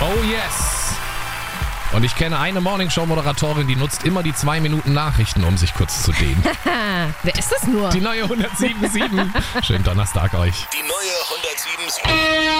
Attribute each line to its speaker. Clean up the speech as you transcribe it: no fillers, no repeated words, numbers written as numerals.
Speaker 1: Oh yes. Und ich kenne eine Morningshow-Moderatorin, die nutzt immer die 2 Minuten Nachrichten, um sich kurz zu dehnen.
Speaker 2: Wer ist das nur?
Speaker 1: Die neue 107.7. Schönen Donnerstag euch.
Speaker 3: Die neue 107.7.